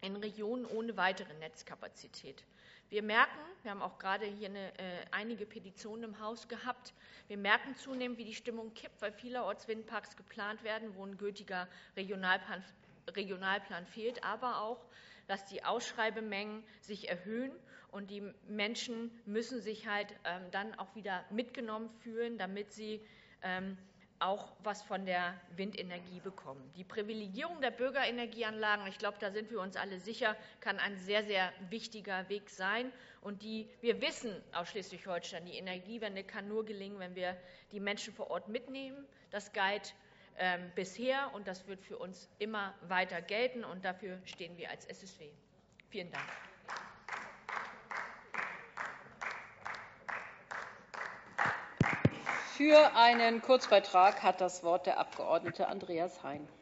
in Regionen ohne weitere Netzkapazität. Wir merken, wir haben auch gerade hier einige Petitionen im Haus gehabt, wir merken zunehmend, wie die Stimmung kippt, weil vielerorts Windparks geplant werden, wo ein gültiger Regionalplan fehlt, aber auch, dass die Ausschreibemengen sich erhöhen und die Menschen müssen sich halt dann auch wieder mitgenommen fühlen, damit sie auch was von der Windenergie bekommen. Die Privilegierung der Bürgerenergieanlagen, ich glaube, da sind wir uns alle sicher, kann ein sehr, sehr wichtiger Weg sein. Und wir wissen aus Schleswig-Holstein, die Energiewende kann nur gelingen, wenn wir die Menschen vor Ort mitnehmen. Das galt bisher und das wird für uns immer weiter gelten. Und dafür stehen wir als SSW. Vielen Dank. Für einen Kurzbeitrag hat das Wort der Abgeordnete Andreas Hein.